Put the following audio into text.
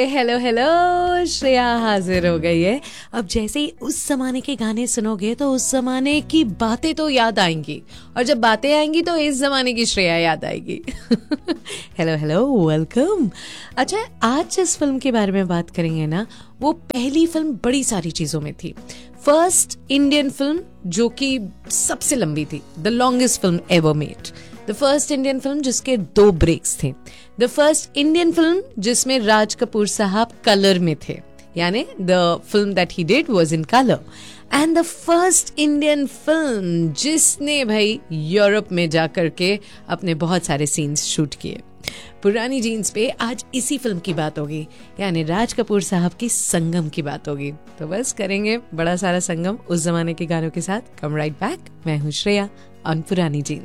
Hello hello, Shreya हाजिर हो गई है। अब जैसे ही उस जमाने के गाने सुनोगे तो उस जमाने की बातें तो याद आएंगी, और जब बातें आएंगी तो इस जमाने की श्रेया याद आएगी। Hello hello, welcome. अच्छा, आज जिस फिल्म के बारे में बात करेंगे ना, वो पहली फिल्म बड़ी सारी चीजों में थी। फर्स्ट इंडियन फिल्म जो कि सबसे लंबी थी, the longest film ever made. The first Indian film जिसके 2 ब्रेक्स थे। द फर्स्ट इंडियन फिल्म जिसमें राज कपूर साहब कलर में थे, यानी the film that he did was in colour. And the first Indian film जिसने भाई यूरोप में जाकर के अपने बहुत सारे सीन्स शूट किए। पुरानी जीन्स पे आज इसी फिल्म की बात होगी, यानी राज कपूर साहब की संगम की बात होगी। तो बस करेंगे बड़ा सारा संगम उस जमाने के गानों के साथ। कम राइट बैक, मैं हूँ श्रेया ऑन पुरानी जीन्स।